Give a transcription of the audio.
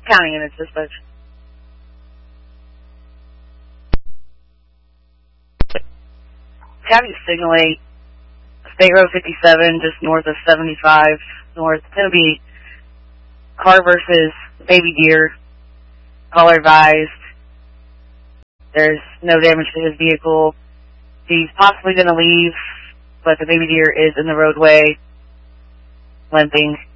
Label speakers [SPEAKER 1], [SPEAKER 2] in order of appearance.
[SPEAKER 1] County units dispatch. County Signal 8, State Road 57, just north of 75 north. It's going to be car versus baby deer. Caller advised. There's no damage to his vehicle. He's possibly going to leave, but the baby deer is in the roadway, limping.